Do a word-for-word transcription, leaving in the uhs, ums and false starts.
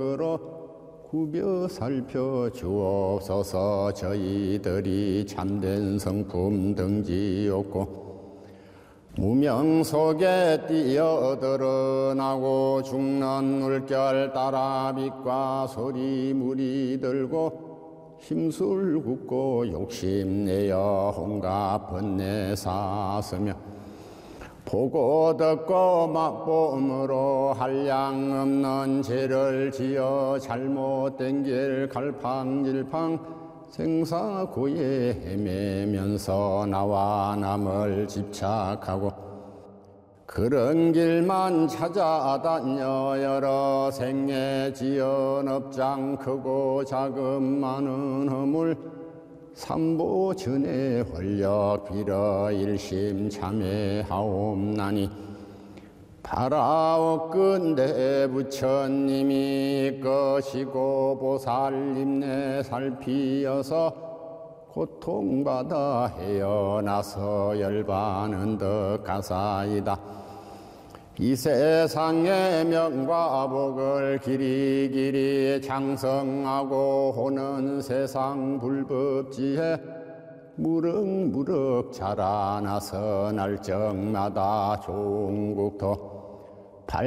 덕으로 구벼 살펴 주옵소서. 저희들이 참된 성품 등지없고 무명 속에 뛰어들어나고 죽는 물결 따라 빛과 소리 물이 들고 힘술 굽고 욕심내어 온갖 번뇌 사서며 보고 듣고 맛봄으로 한량 없는 죄를 지어 잘못된 길 갈팡질팡 생사고에 헤매면서 나와 남을 집착하고 그런 길만 찾아다녀 여러 생애 지은 업장 크고 작은 많은 허물 삼보 전에 홀려 빌어 일심 참회하옵나니 바라옵건대 부처님이 것이고 보살님네 살피어서 고통받아 헤어나서 열반은 듯 가사이다. 이 세상의 명과 복을 길이 길이 장성하고 오는 세상 불법지에 무럭무럭 자라나서 날적마다 좋은 국토